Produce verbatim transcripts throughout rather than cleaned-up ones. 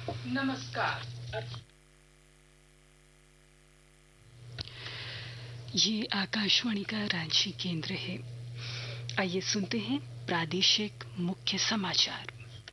नमस्कार। ये आकाशवाणी का रांची केंद्र है। आइए सुनते हैं प्रादेशिक मुख्य समाचार।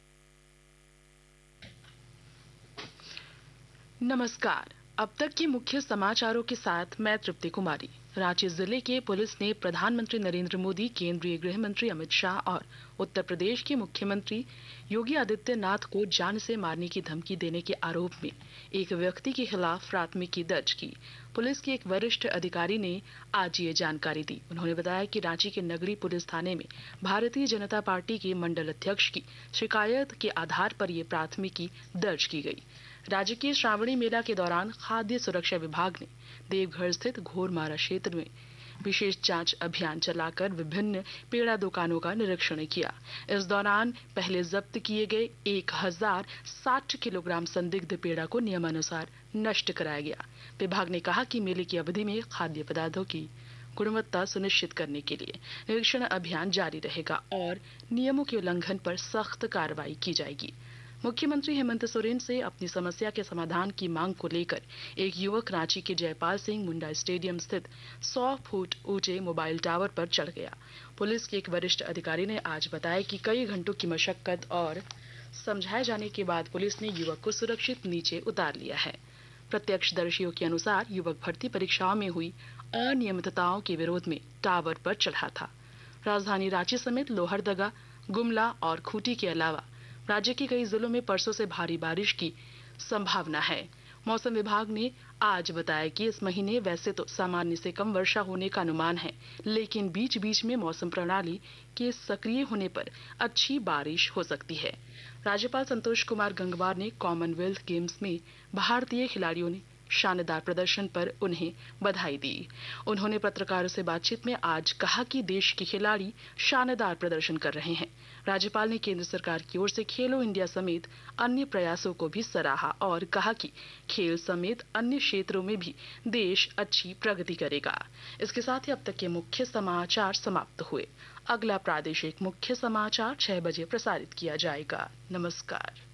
नमस्कार। अब तक के मुख्य समाचारों के साथ मैं तृप्ति कुमारी। रांची जिले के पुलिस ने प्रधानमंत्री नरेंद्र मोदी, केंद्रीय गृह मंत्री अमित शाह और उत्तर प्रदेश के मुख्यमंत्री योगी आदित्यनाथ को जान से मारने की धमकी देने के आरोप में एक व्यक्ति के खिलाफ प्राथमिकी दर्ज की। पुलिस के एक वरिष्ठ अधिकारी ने आज ये जानकारी दी। उन्होंने बताया कि रांची के नगरी पुलिस थाने में भारतीय जनता पार्टी के मंडल अध्यक्ष की शिकायत के आधार पर ये प्राथमिकी दर्ज की गई। राज्य के श्रावणी मेला के दौरान खाद्य सुरक्षा विभाग ने देवघर स्थित घोरमारा क्षेत्र में विशेष जांच अभियान चलाकर विभिन्न पेड़ा दुकानों का निरीक्षण किया। इस दौरान पहले जब्त किए गए एक हजार साठ किलोग्राम संदिग्ध पेड़ा को नियमानुसार नष्ट कराया गया। विभाग ने कहा कि मेले की अवधि में खाद्य पदार्थों की गुणवत्ता सुनिश्चित करने के लिए निरीक्षण अभियान जारी रहेगा और नियमों के उल्लंघन पर सख्त कार्रवाई की जाएगी। मुख्यमंत्री हेमंत सोरेन से अपनी समस्या के समाधान की मांग को लेकर एक युवक रांची के जयपाल सिंह मुंडा स्टेडियम स्थित सौ फुट ऊंचे मोबाइल टावर पर चढ़ गया। पुलिस के एक वरिष्ठ अधिकारी ने आज बताया कि कई घंटों की मशक्कत और समझाए जाने के बाद पुलिस ने युवक को सुरक्षित नीचे उतार लिया है। प्रत्यक्षदर्शियों के अनुसार युवक भर्ती परीक्षाओं में हुई अनियमितताओं के विरोध में टावर पर चढ़ा था। राजधानी रांची समेत लोहरदगा, गुमला और खूंटी के अलावा राज्य के कई जिलों में परसों से भारी बारिश की संभावना है। मौसम विभाग ने आज बताया कि इस महीने वैसे तो सामान्य से कम वर्षा होने का अनुमान है, लेकिन बीच बीच में मौसम प्रणाली के सक्रिय होने पर अच्छी बारिश हो सकती है। राज्यपाल संतोष कुमार गंगवार ने कॉमनवेल्थ गेम्स में भारतीय खिलाड़ियों ने शानदार प्रदर्शन पर उन्हें बधाई दी। उन्होंने पत्रकारों से बातचीत में आज कहा कि देश के खिलाड़ी शानदार प्रदर्शन कर रहे हैं। राज्यपाल ने केंद्र सरकार की ओर से खेलो इंडिया समेत अन्य प्रयासों को भी सराहा और कहा कि खेल समेत अन्य क्षेत्रों में भी देश अच्छी प्रगति करेगा। इसके साथ ही अब तक के मुख्य समाचार समाप्त हुए। अगला प्रादेशिक मुख्य समाचार छह बजे प्रसारित किया जाएगा। नमस्कार।